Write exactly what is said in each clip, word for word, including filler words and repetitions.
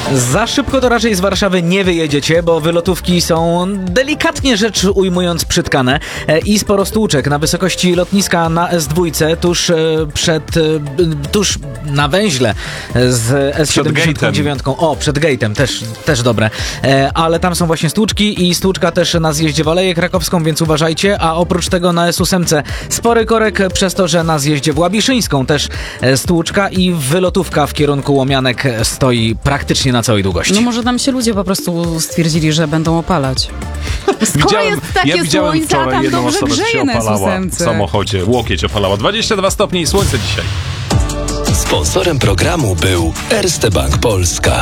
Za szybko to raczej z Warszawy nie wyjedziecie, bo wylotówki są delikatnie rzecz ujmując przytkane e, i sporo stłuczek na wysokości lotniska na S dwa, tuż e, przed, e, tuż na węźle z S siedemdziesiąt dziewięć. O, przed gate'em, też, też dobre. E, ale tam są właśnie stłuczki i stłuczka też na zjeździe w Aleję Krakowską, więc uważajcie, a oprócz tego na S osiem spory korek przez to, że na zjeździe w Łabiszyńską też e, stłuczka i wylotówka w kierunku Łomianek stoi praktycznie na całej długości. No może tam się ludzie po prostu stwierdzili, że będą opalać. Skoro Widziałem, jest takie ja widziałem słońce, a wczoraj tam jedną dobrze osobę, która się grzeje na opalała w S osiem. samochodzie. Łokieć opalała. dwadzieścia dwa stopnie i słońce dzisiaj. Sponsorem programu był Erste Bank Polska.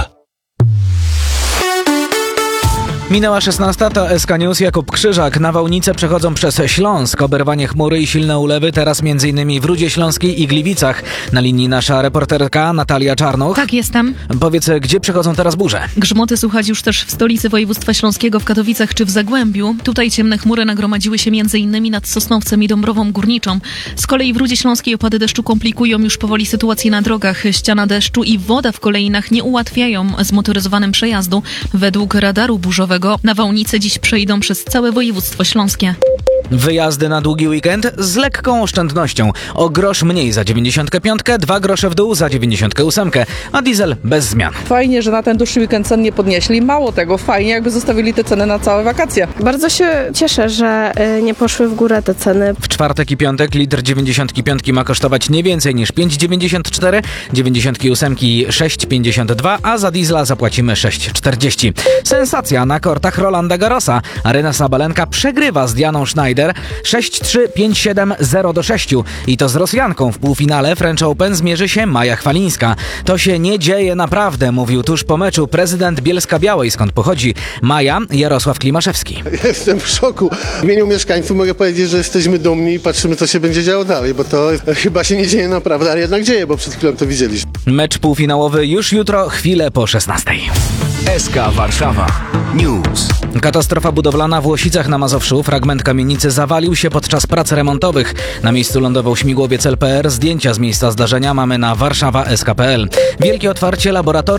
Minęła szesnasta, to S K News, Jakub Krzyżak. Nawałnice przechodzą przez Śląsk. Oberwanie chmury i silne ulewy teraz m.in. w Rudzie Śląskiej i Gliwicach. Na linii nasza reporterka Natalia Czarnuch. Tak, jestem. Powiedz, gdzie przechodzą teraz burze? Grzmoty słychać już też w stolicy województwa śląskiego, w Katowicach czy w Zagłębiu. Tutaj ciemne chmury nagromadziły się m.in. nad Sosnowcem i Dąbrową Górniczą. Z kolei w Rudzie Śląskiej opady deszczu komplikują już powoli sytuację na drogach. Ściana deszczu i woda w kolejnach nie ułatwiają zmotoryzowanym przejazdu. Według radaru burzowego nawałnice dziś przejdą przez całe województwo śląskie. Wyjazdy na długi weekend z lekką oszczędnością. O grosz mniej za dziewięćdziesiąt pięć, dwa grosze w dół za dziewięćdziesiąt osiem, a diesel bez zmian. Fajnie, że na ten dłuższy weekend cen nie podnieśli. Mało tego, fajnie jakby zostawili te ceny na całe wakacje. Bardzo się cieszę, że y, nie poszły w górę te ceny. W czwartek i piątek litr dziewięćdziesiąt pięć ma kosztować nie więcej niż pięć dziewięćdziesiąt cztery, dziewięćdziesiąt osiem sześć pięćdziesiąt dwa, a za diesla zapłacimy sześć czterdzieści. Sensacja na kortach Rolanda Garrosa. Aryna Sabalenka przegrywa z Dianą Schneider sześć trzy, pięć siedem, zero do sześciu. I to z Rosjanką. W półfinale French Open zmierzy się Maja Chwalińska. To się nie dzieje naprawdę, mówił tuż po meczu prezydent Bielska-Białej, skąd pochodzi Maja, Jarosław Klimaszewski. Jestem w szoku. W imieniu mieszkańców mogę powiedzieć, że jesteśmy dumni i patrzymy, co się będzie działo dalej, bo to chyba się nie dzieje naprawdę, ale jednak dzieje, bo przed chwilą to widzieliśmy. Mecz półfinałowy już jutro, chwilę po szesnastej. S K Warszawa News. Katastrofa budowlana w Łosicach na Mazowszu. Fragment kamienicy zawalił się podczas prac remontowych. Na miejscu lądował śmigłowiec L P R. Zdjęcia z miejsca zdarzenia mamy na warszawa kropka s k kropka p l. Wielkie otwarcie laboratorium